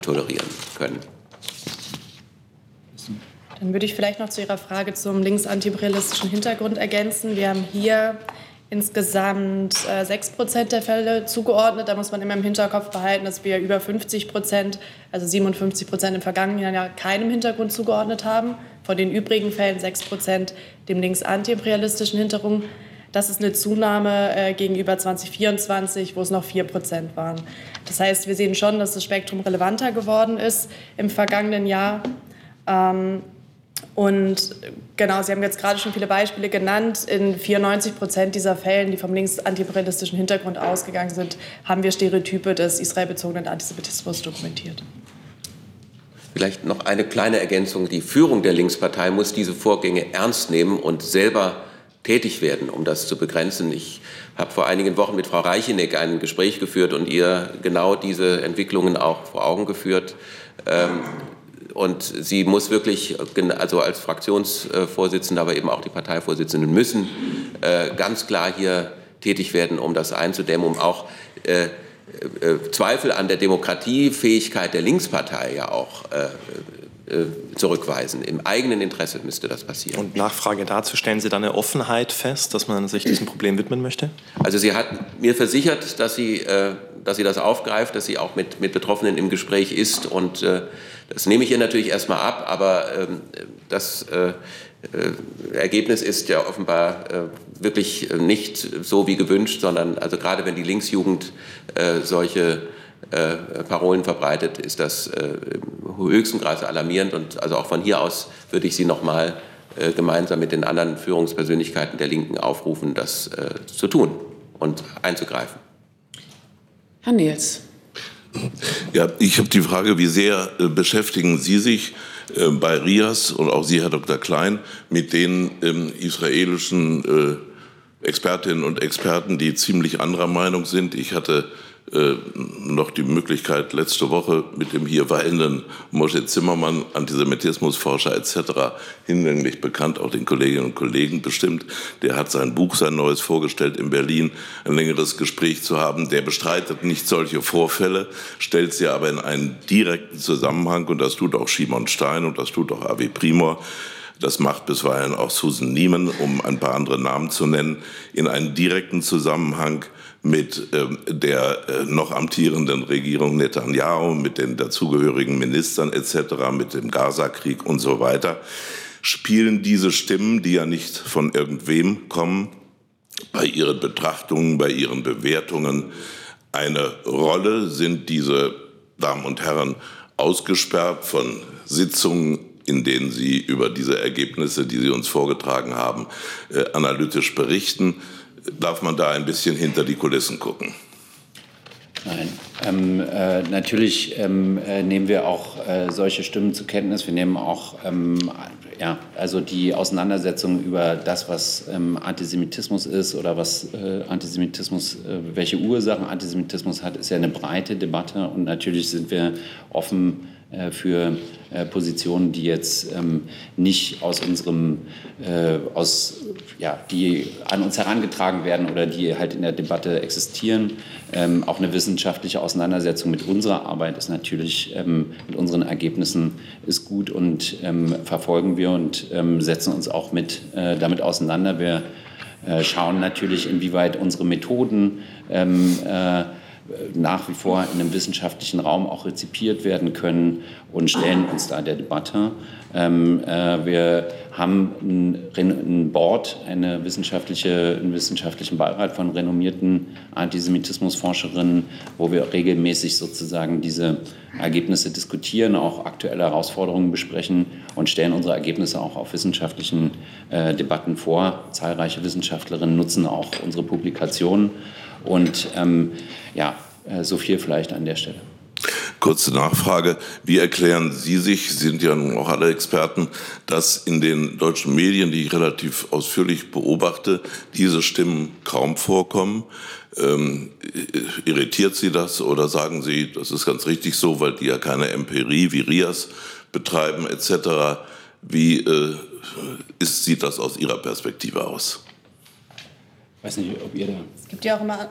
tolerieren können. Dann würde ich vielleicht noch zu Ihrer Frage zum linksimperialistischen Hintergrund ergänzen. Wir haben hier insgesamt 6% der Fälle zugeordnet. Da muss man immer im Hinterkopf behalten, dass wir über 50%, also 57% im vergangenen Jahr keinem Hintergrund zugeordnet haben. Von den übrigen Fällen 6% dem linksimperialistischen Hintergrund. Das ist eine Zunahme gegenüber 2024, wo es noch 4% waren. Das heißt, wir sehen schon, dass das Spektrum relevanter geworden ist im vergangenen Jahr. Und genau, Sie haben jetzt gerade schon viele Beispiele genannt. In 94% dieser Fällen, die vom linksimperialistischen Hintergrund ausgegangen sind, haben wir Stereotype des israelbezogenen Antisemitismus dokumentiert. Vielleicht noch eine kleine Ergänzung. Die Führung der Linkspartei muss diese Vorgänge ernst nehmen und selber tätig werden, um das zu begrenzen. Ich habe vor einigen Wochen mit Frau Reicheneck ein Gespräch geführt und ihr genau diese Entwicklungen auch vor Augen geführt. Und sie muss wirklich, also als Fraktionsvorsitzende, aber eben auch die Parteivorsitzenden müssen ganz klar hier tätig werden, um das einzudämmen, um auch Zweifel an der Demokratiefähigkeit der Linkspartei ja auch zurückweisen. Im eigenen Interesse müsste das passieren. Und Nachfrage dazu, stellen Sie da eine Offenheit fest, dass man sich diesem Problem widmen möchte? Also sie hat mir versichert, dass sie das aufgreift, dass sie auch mit Betroffenen im Gespräch ist. Und das nehme ich ihr natürlich erstmal ab. Aber das Ergebnis ist ja offenbar wirklich nicht so wie gewünscht, sondern also gerade wenn die Linksjugend solche Parolen verbreitet, ist das im höchsten Grade alarmierend. Und also auch von hier aus würde ich Sie noch mal gemeinsam mit den anderen Führungspersönlichkeiten der Linken aufrufen, das zu tun und einzugreifen. Herr Nils. Ja, ich habe die Frage, wie sehr beschäftigen Sie sich bei RIAS und auch Sie, Herr Dr. Klein, mit den israelischen Expertinnen und Experten, die ziemlich anderer Meinung sind? Ich hatte noch die Möglichkeit, letzte Woche mit dem hier weilenden Moshe Zimmermann, Antisemitismusforscher etc., hinlänglich bekannt, auch den Kolleginnen und Kollegen bestimmt, der hat sein Neues vorgestellt in Berlin, ein längeres Gespräch zu haben. Der bestreitet nicht solche Vorfälle, stellt sie aber in einen direkten Zusammenhang, und das tut auch Shimon Stein und das tut auch Avi Primor. Das macht bisweilen auch Susan Neiman, um ein paar andere Namen zu nennen, in einen direkten Zusammenhang mit der noch amtierenden Regierung Netanyahu, mit den dazugehörigen Ministern etc., mit dem Gaza-Krieg und so weiter. Spielen diese Stimmen, die ja nicht von irgendwem kommen, bei ihren Betrachtungen, bei ihren Bewertungen eine Rolle? Sind diese Damen und Herren ausgesperrt von Sitzungen, in denen Sie über diese Ergebnisse, die Sie uns vorgetragen haben, analytisch berichten? Darf man da ein bisschen hinter die Kulissen gucken? Nein, natürlich nehmen wir auch solche Stimmen zur Kenntnis. Wir nehmen auch also die Auseinandersetzung über das, was Antisemitismus ist oder was Antisemitismus, welche Ursachen Antisemitismus hat, ist ja eine breite Debatte. Und natürlich sind wir offen für Positionen, die jetzt nicht aus unserem, die an uns herangetragen werden oder die halt in der Debatte existieren. Auch eine wissenschaftliche Auseinandersetzung mit unserer Arbeit ist natürlich, mit unseren Ergebnissen ist gut und verfolgen wir und setzen uns auch damit auseinander. Wir schauen natürlich, inwieweit unsere Methoden nach wie vor in einem wissenschaftlichen Raum auch rezipiert werden können und stellen uns da der Debatte. Wir haben ein Board, einen wissenschaftlichen Beirat von renommierten Antisemitismusforscherinnen, wo wir regelmäßig sozusagen diese Ergebnisse diskutieren, auch aktuelle Herausforderungen besprechen und stellen unsere Ergebnisse auch auf wissenschaftlichen Debatten vor. Zahlreiche Wissenschaftlerinnen nutzen auch unsere Publikationen. Und so viel vielleicht an der Stelle. Kurze Nachfrage. Wie erklären Sie sich, Sie sind ja nun auch alle Experten, dass in den deutschen Medien, die ich relativ ausführlich beobachte, diese Stimmen kaum vorkommen? Irritiert Sie das oder sagen Sie, das ist ganz richtig so, weil die ja keine Empirie wie RIAS betreiben etc.? Wie sieht das aus Ihrer Perspektive aus? Ich weiß nicht, ob ihr da... Es gibt ja auch immer